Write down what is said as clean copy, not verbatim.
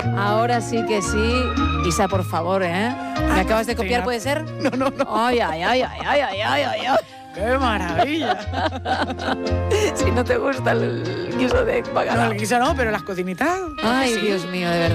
Ahora sí que sí. Isa, por favor, ¿eh? ¿Me acabas de copiar, puede ser? No. Ay, ay, ay, ay, ay, ay, ay, ay, ay. ¡Qué maravilla! Si no te gusta el guiso de bacalao. No, el guiso no, pero las cocinitas. Ay, sí. Dios mío, de verdad.